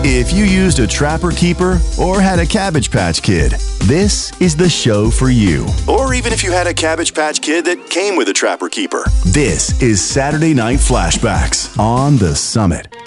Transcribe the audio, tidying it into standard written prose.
If you used a Trapper Keeper or had a Cabbage Patch Kid, this is the show for you. Or even if you had a Cabbage Patch Kid that came with a Trapper Keeper, this is Saturday Night Flashbacks on The Summit.